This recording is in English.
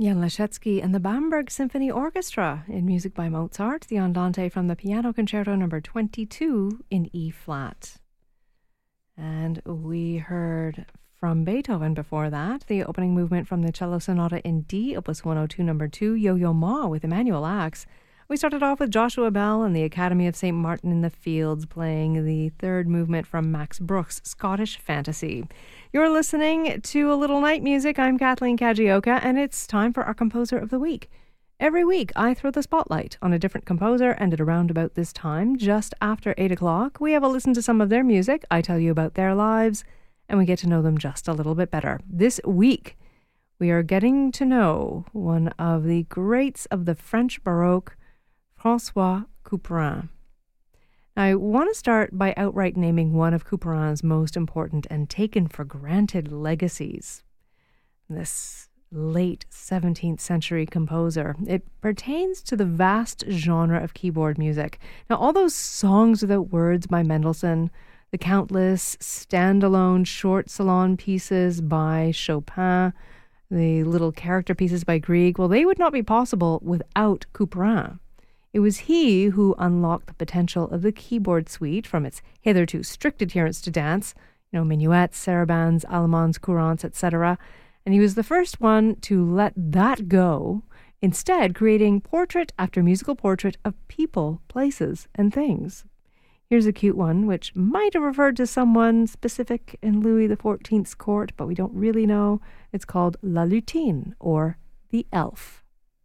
Jan Leschetski and the Bamberg Symphony Orchestra in music by Mozart, the Andante from the Piano Concerto No. 22 in E-flat. And we heard from Beethoven before that, the opening movement from the Cello Sonata in D, Opus 102 No. 2, Yo-Yo Ma with Emanuel Ax. We started off with Joshua Bell and the Academy of St. Martin in the Fields playing the third movement from Max Bruch's Scottish Fantasy. You're listening to A Little Night Music. I'm Kathleen Kajioka, and it's time for our Composer of the Week. Every week, I throw the spotlight on a different composer, and at around about this time, just after 8 o'clock, we have a listen to some of their music. I tell you about their lives, and we get to know them just a little bit better. This week, we are getting to know one of the greats of the French Baroque, François Couperin. Now, I want to start by outright naming one of Couperin's most important and taken for granted legacies. This late 17th century composer. It pertains to the vast genre of keyboard music. Now, all those songs without words by Mendelssohn, the countless standalone short salon pieces by Chopin, the little character pieces by Grieg, well, they would not be possible without Couperin. It was he who unlocked the potential of the keyboard suite from its hitherto strict adherence to dance, minuets, sarabands, allemands, courantes, etc. And he was the first one to let that go, instead creating portrait after musical portrait of people, places, and things. Here's a cute one, which might have referred to someone specific in Louis XIV's court, but we don't really know. It's called La Lutine, or The Elf.